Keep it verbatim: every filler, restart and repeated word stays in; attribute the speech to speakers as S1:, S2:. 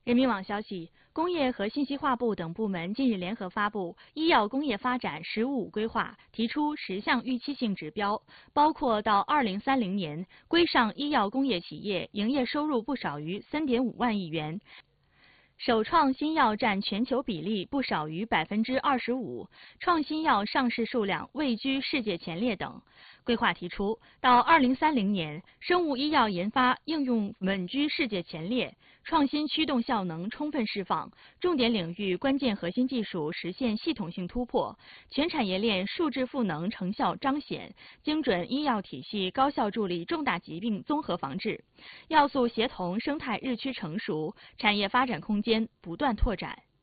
S1: 人民网消息，工业和信息化部等部门近日联合发布《医药工业发展“十五五”规划》，提出十项预期性指标，包括到二零三零年，规上医药工业企业营业收入不少于三点五万亿元。首创新药占全球比例不少于百分之二十五，创新药上市数量位居世界前列等。规划提出，到二零三零年，生物医药研发应用稳居世界前列，创新驱动效能充分释放，重点领域关键核心技术实现系统性突破，全产业链数字赋能成效彰显，精准医药体系高效助力重大疾病综合防治，要素协同生态日趋成熟，产业发展空间不断拓展。